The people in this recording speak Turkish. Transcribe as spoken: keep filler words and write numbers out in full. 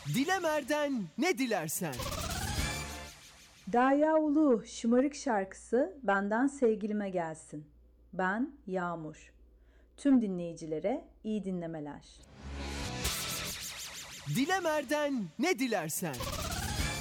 Dilemer'den ne dilersen. Derya Ulu şımarık şarkısı benden sevgilime gelsin. Ben Yağmur. Tüm dinleyicilere iyi dinlemeler. Dilemer'den ne dilersen.